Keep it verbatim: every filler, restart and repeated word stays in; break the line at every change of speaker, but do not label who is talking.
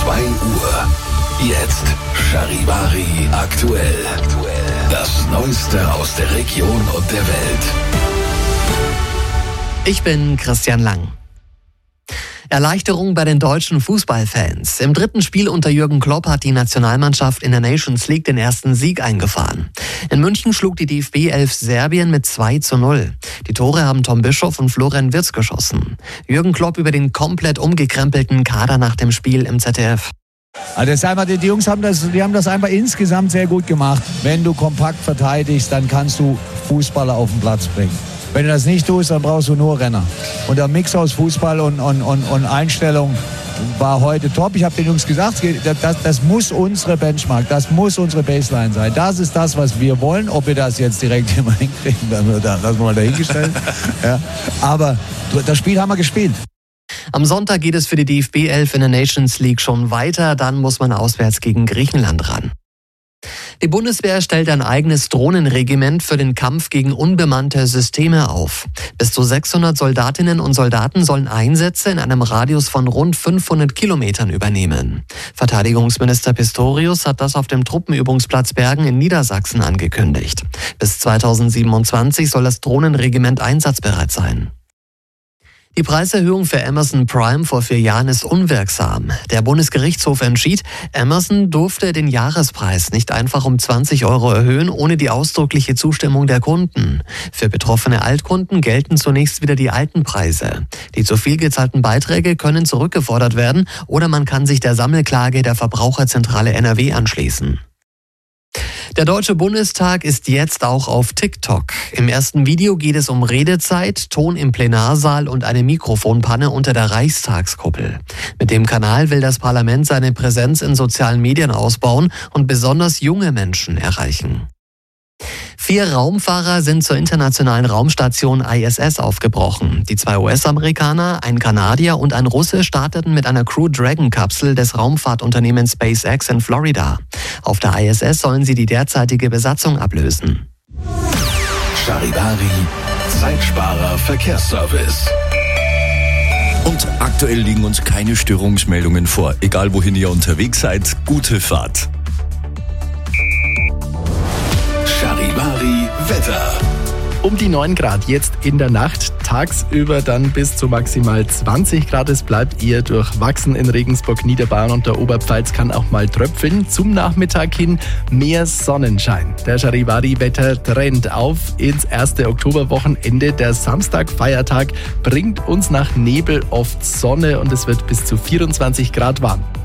zwei Uhr. Jetzt Charivari aktuell. Das Neueste aus der Region und der Welt.
Ich bin Christian Lang. Erleichterung bei den deutschen Fußballfans. Im dritten Spiel unter Jürgen Klopp hat die Nationalmannschaft in der Nations League den ersten Sieg eingefahren. In München schlug die D F B elf Serbien mit zwei zu null. Die Tore haben Tom Bischoff und Florian Wirtz geschossen. Jürgen Klopp über den komplett umgekrempelten Kader nach dem Spiel im Z D F.
Also das ist einfach, die Jungs haben das, die haben das einfach insgesamt sehr gut gemacht. Wenn du kompakt verteidigst, dann kannst du Fußballer auf den Platz bringen. Wenn du das nicht tust, dann brauchst du nur Renner. Und der Mix aus Fußball und, und, und, und Einstellung war heute top. Ich habe den Jungs gesagt, das, das muss unsere Benchmark, das muss unsere Baseline sein. Das ist das, was wir wollen. Ob wir das jetzt direkt immer hinkriegen, dann lassen wir mal dahingestellt. Ja. Aber das Spiel haben wir gespielt.
Am Sonntag geht es für die D F B elf in der Nations League schon weiter. Dann muss man auswärts gegen Griechenland ran. Die Bundeswehr stellt ein eigenes Drohnenregiment für den Kampf gegen unbemannte Systeme auf. Bis zu sechshundert Soldatinnen und Soldaten sollen Einsätze in einem Radius von rund fünfhundert Kilometern übernehmen. Verteidigungsminister Pistorius hat das auf dem Truppenübungsplatz Bergen in Niedersachsen angekündigt. Bis zweitausendsiebenundzwanzig soll das Drohnenregiment einsatzbereit sein. Die Preiserhöhung für Amazon Prime vor vier Jahren ist unwirksam. Der Bundesgerichtshof entschied, Amazon durfte den Jahrespreis nicht einfach um zwanzig Euro erhöhen, ohne die ausdrückliche Zustimmung der Kunden. Für betroffene Altkunden gelten zunächst wieder die alten Preise. Die zu viel gezahlten Beiträge können zurückgefordert werden oder man kann sich der Sammelklage der Verbraucherzentrale N R W anschließen. Der Deutsche Bundestag ist jetzt auch auf TikTok. Im ersten Video geht es um Redezeit, Ton im Plenarsaal und eine Mikrofonpanne unter der Reichstagskuppel. Mit dem Kanal will das Parlament seine Präsenz in sozialen Medien ausbauen und besonders junge Menschen erreichen. Vier Raumfahrer sind zur internationalen Raumstation I S S aufgebrochen. Die zwei U S-Amerikaner, ein Kanadier und ein Russe starteten mit einer Crew Dragon-Kapsel des Raumfahrtunternehmens SpaceX in Florida. Auf der I S S sollen sie die derzeitige Besatzung ablösen.
Charivari, Zeitsparer Verkehrsservice.
Und aktuell liegen uns keine Störungsmeldungen vor. Egal wohin ihr unterwegs seid, gute Fahrt.
Charivari Wetter.
Um die neun Grad jetzt in der Nacht, tagsüber dann bis zu maximal zwanzig Grad. Es bleibt eher durchwachsen in Regensburg, Niederbayern und der Oberpfalz, kann auch mal tröpfeln. Zum Nachmittag hin mehr Sonnenschein. Der Charivari-Wetter-Trend auf ins erste Oktoberwochenende. Der Samstag, Feiertag, bringt uns nach Nebel oft Sonne und es wird bis zu vierundzwanzig Grad warm.